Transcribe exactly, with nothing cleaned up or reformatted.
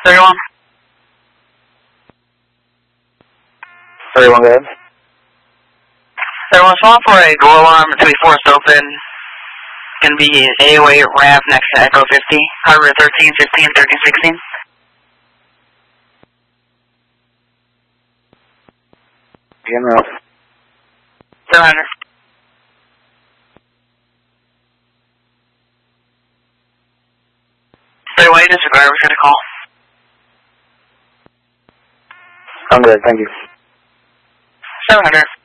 thirty-one. thirty-one, go ahead. thirty-one, swap for a door alarm to be forced open. Going to be an eight oh eight ramp next to Echo fifty. Hardware thirteen, fifteen, thirteen, sixteen. Begin route. seven hundred. thirty-one, disregard, we got a call. I'm good, thank you. seven hundred.